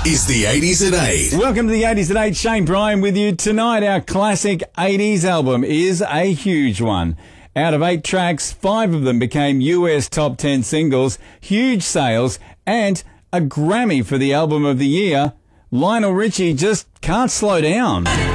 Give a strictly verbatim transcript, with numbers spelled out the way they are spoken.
is the eighties at eight. Welcome to the eighties at eight. Shane Bryan with you tonight. Our classic eighties album is a huge one. Out of eight tracks, five of them became U S top ten singles, huge sales, and a Grammy for the album of the year. Lionel Richie just can't slow down.